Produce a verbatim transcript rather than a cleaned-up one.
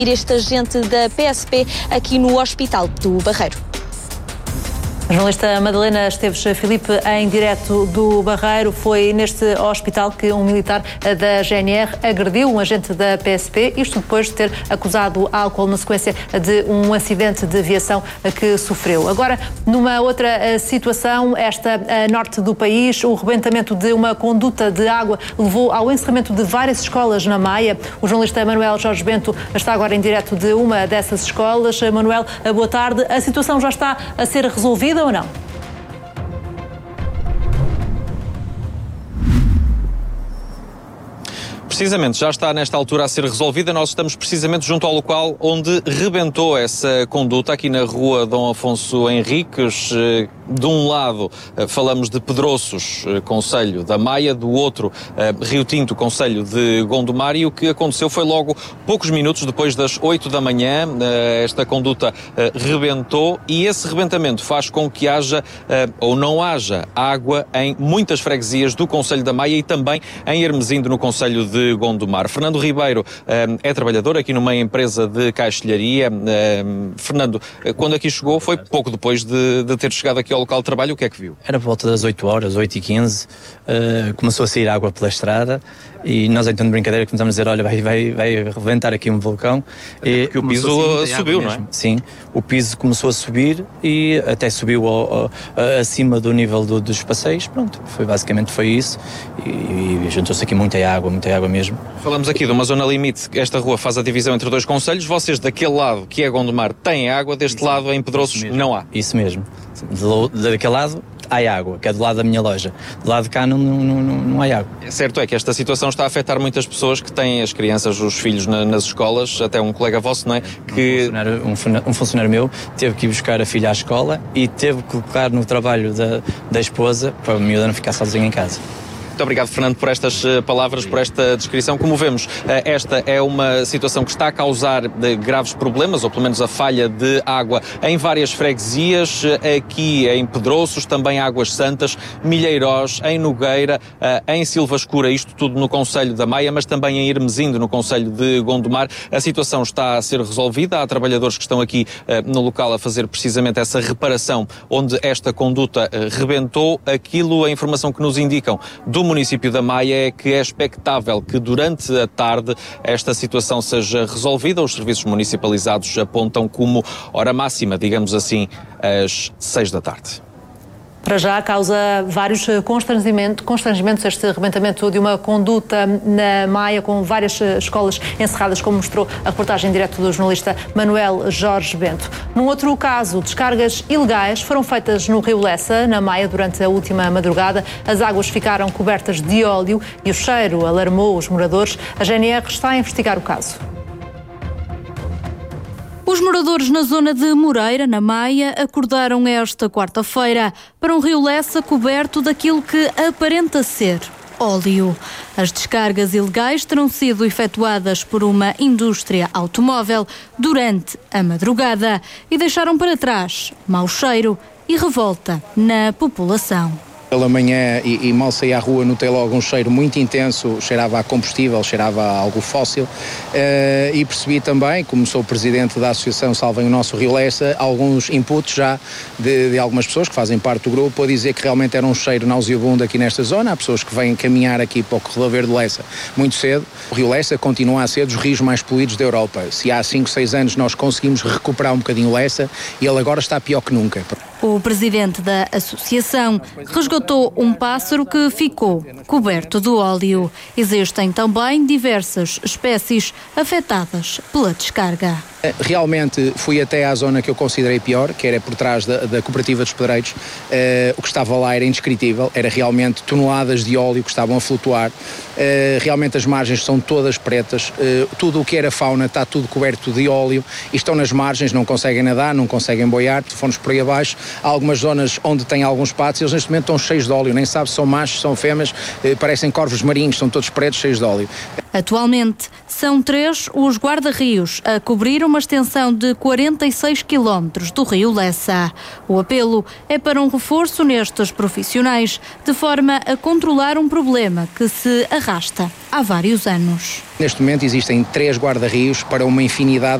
Este agente da P S P aqui no Hospital do Barreiro. A jornalista Madalena Esteves Filipe em direto do Barreiro. Foi neste hospital que um militar da G N R agrediu um agente da P S P, isto depois de ter acusado álcool na sequência de um acidente de aviação que sofreu. Agora, numa outra situação, esta a norte do país, o rebentamento de uma conduta de água levou ao encerramento de várias escolas na Maia. O jornalista Manuel Jorge Bento está agora em direto de uma dessas escolas. Manuel, boa tarde. A situação já está a ser resolvida ou não? Precisamente, já está nesta altura a ser resolvida. Nós estamos precisamente junto ao local onde rebentou essa conduta, aqui na rua Dom Afonso Henriques. De um lado falamos de Pedroços, concelho da Maia, do outro Rio Tinto, concelho de Gondomar, e o que aconteceu foi logo poucos minutos depois das oito da manhã. Esta conduta rebentou e esse rebentamento faz com que haja ou não haja água em muitas freguesias do concelho da Maia e também em Hermesindo, no concelho de Gondomar. Fernando Ribeiro é trabalhador aqui numa empresa de caixilharia. Fernando, quando aqui chegou foi pouco depois de, de ter chegado aqui ao local de trabalho. O que é que viu? Era por volta das oito horas, oito e quinze, uh, começou a sair água pela estrada e nós, então, de brincadeira, começamos a dizer, olha, vai, vai, vai rebentar aqui um vulcão. E porque o piso subiu, não é? Sim, o piso começou a subir e até subiu ao, ao, acima do nível do, dos passeios. Pronto, foi, basicamente foi isso e, e juntou-se aqui muita água, muita água mesmo. Falamos aqui de uma zona limite. Esta rua faz a divisão entre dois concelhos. Vocês daquele lado, que é Gondomar, têm água, deste isso, lado, em Pedroços, não há. Isso mesmo. De, daquele lado há água, que é do lado da minha loja. Do lado de cá não, não, não, não há água. Certo é que esta situação está a afetar muitas pessoas que têm as crianças, os filhos na, nas escolas, até um colega vosso, não é? Que... Um, funcionário, um, um funcionário meu teve que ir buscar a filha à escola e teve que colocar no trabalho da, da esposa para a miúda não ficar sozinha em casa. Muito obrigado, Fernando, por estas palavras, por esta descrição. Como vemos, esta é uma situação que está a causar graves problemas, ou pelo menos a falha de água em várias freguesias, aqui em Pedroços, também Águas Santas, Milheirós, em Nogueira, em Silva Escura, isto tudo no concelho da Maia, mas também em Hermesindo, no concelho de Gondomar. A situação está a ser resolvida, há trabalhadores que estão aqui no local a fazer precisamente essa reparação onde esta conduta rebentou. Aquilo, a informação que nos indicam do município da Maia é que é expectável que durante a tarde esta situação seja resolvida. Os serviços municipalizados apontam como hora máxima, digamos assim, às seis da tarde. Para já causa vários constrangimentos, constrangimentos este arrebentamento de uma conduta na Maia, com várias escolas encerradas, como mostrou a reportagem em direto do jornalista Manuel Jorge Bento. Num outro caso, descargas ilegais foram feitas no Rio Lessa, na Maia, durante a última madrugada. As águas ficaram cobertas de óleo e o cheiro alarmou os moradores. A G N R está a investigar o caso. Os moradores na zona de Moreira, na Maia, acordaram esta quarta-feira para um Rio Lessa coberto daquilo que aparenta ser óleo. As descargas ilegais terão sido efetuadas por uma indústria automóvel durante a madrugada e deixaram para trás mau cheiro e revolta na população. Pela manhã e, e mal saí à rua, notei logo um cheiro muito intenso, cheirava a combustível, cheirava a algo fóssil, uh, e percebi também, como sou presidente da Associação Salvem o Nosso Rio Lessa, alguns inputs já de, de algumas pessoas que fazem parte do grupo a dizer que realmente era um cheiro nauseabundo aqui nesta zona. Há pessoas que vêm caminhar aqui para o Corredor Verde de Lessa muito cedo. O Rio Lessa continua a ser dos rios mais poluídos da Europa. Se há cinco, seis anos nós conseguimos recuperar um bocadinho o Lessa, ele agora está pior que nunca. O presidente da associação resgatou um pássaro que ficou coberto de óleo. Existem também diversas espécies afetadas pela descarga. Realmente fui até à zona que eu considerei pior, que era por trás da, da Cooperativa dos Pedreiros. Uh, o que estava lá era indescritível, era realmente toneladas de óleo que estavam a flutuar. Uh, realmente as margens são todas pretas, uh, tudo o que era fauna está tudo coberto de óleo e estão nas margens, não conseguem nadar, não conseguem boiar, fomos por aí abaixo. Há algumas zonas onde tem alguns patos, eles neste momento estão cheios de óleo, nem sabe se são machos, se são fêmeas, uh, parecem corvos marinhos, são todos pretos, cheios de óleo. Atualmente, são três os guarda-rios a cobrir uma extensão de quarenta e seis quilómetros do rio Lessa. O apelo é para um reforço nestes profissionais, de forma a controlar um problema que se arrasta há vários anos. Neste momento existem três guarda-rios para uma infinidade